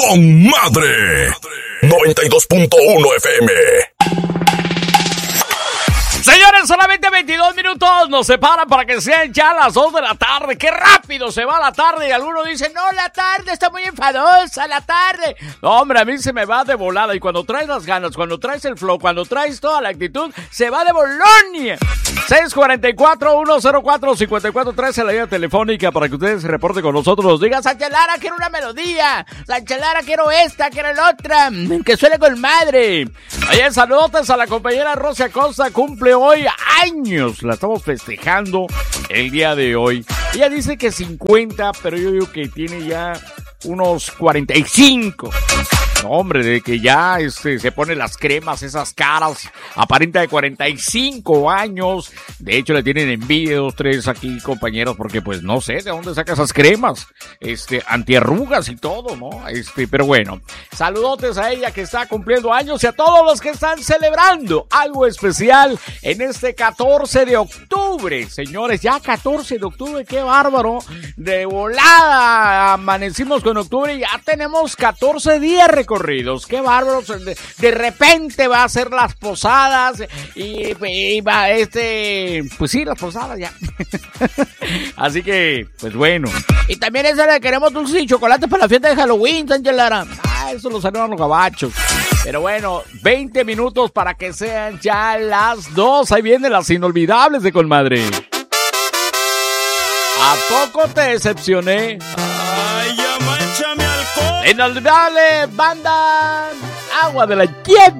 con madre. 92.1 FM. Señores, solamente 22 minutos nos separan para que sean ya las 2 de la tarde. ¡Qué rápido se va la tarde! Y algunos dicen, no, la tarde está muy enfadosa, la tarde. No, hombre, a mí se me va de volada. Y cuando traes las ganas, cuando traes el flow, cuando traes toda la actitud, se va de Bolonia. 644-104-5413, la línea telefónica para que ustedes se reporten con nosotros. Nos digan, Sánchez Lara, quiero una melodía. Sánchez Lara, quiero esta, quiero la otra. Que suene con madre. Oye, saludos a la compañera Rosy Acosta, cumple hoy años. La estamos festejando el día de hoy. Ella dice que 50, pero yo digo que tiene ya unos 45. No, hombre, de que ya se pone las cremas, esas caras, aparenta de 45 años. De hecho, le tienen envidia 2, 3 aquí, compañeros, porque pues no sé de dónde saca esas cremas, antiarrugas y todo, ¿no? Pero bueno, saludotes a ella que está cumpliendo años y a todos los que están celebrando algo especial en este 14 de octubre. Señores, ya 14 de octubre, qué bárbaro. De volada amanecimos con octubre y ya tenemos 14 días recorridos. Qué bárbaros. De repente va a ser las posadas y va pues sí, las posadas ya. Así que, pues bueno. Y también eso le queremos dulces y chocolates para la fiesta de Halloween, Sánchez Lara. Eso lo salieron los gabachos. Pero bueno, 20 minutos para que sean ya las 2. Ahí vienen las inolvidables de Colmadre. ¿A poco te decepcioné? Ay, ya manchame alcohol. Inolvidable banda Agua de la Llave.